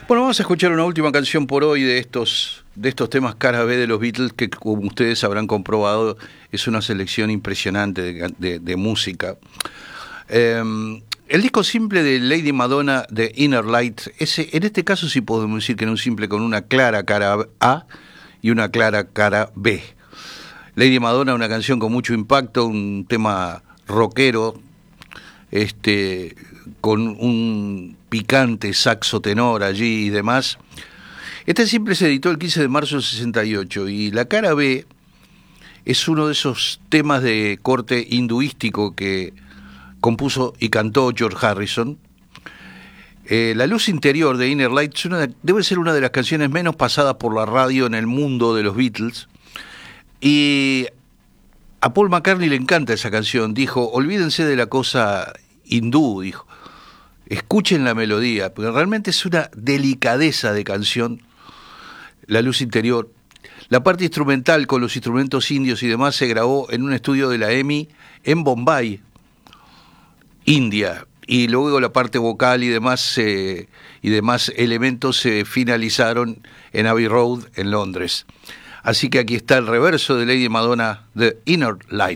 Bueno, vamos a escuchar una última canción por hoy de estos temas cara B de los Beatles, que como ustedes habrán comprobado, es una selección impresionante de música. El disco simple de Lady Madonna, de Inner Light, en este caso sí podemos decir que era un simple con una clara cara A y una clara cara B. Lady Madonna, una canción con mucho impacto, un tema rockero, con un picante saxo tenor allí y demás. Este simple se editó el 15 de marzo del 68 y la cara B es uno de esos temas de corte hinduístico que compuso y cantó George Harrison. La luz interior de Inner Light debe ser una de las canciones menos pasadas por la radio en el mundo de los Beatles. Y a Paul McCartney le encanta esa canción. Dijo, olvídense de la cosa hindú, dijo. Escuchen la melodía, porque realmente es una delicadeza de canción. La luz interior. La parte instrumental con los instrumentos indios y demás se grabó en un estudio de la EMI en Bombay, India, y luego la parte vocal y demás elementos se finalizaron en Abbey Road, en Londres. Así que aquí está el reverso de Lady Madonna, The Inner Light.